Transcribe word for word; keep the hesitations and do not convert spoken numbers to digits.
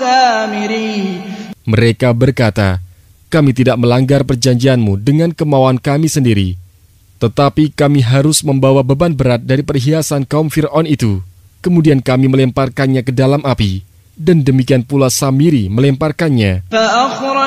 Mereka berkata, kami tidak melanggar perjanjianmu dengan kemauan kami sendiri, tetapi kami harus membawa beban berat dari perhiasan kaum Fir'aun itu. Kemudian kami melemparkannya ke dalam api, dan demikian pula Samiri melemparkannya.